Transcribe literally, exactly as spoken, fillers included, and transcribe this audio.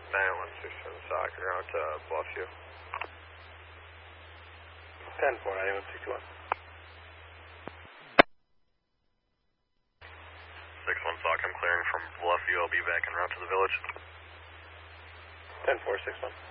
nine one six seven Soccer out to Bluffview. ten four, nine one six one. six one Sock, I'm clearing from Bluffview. I'll be back en route to the village. ten four, six one.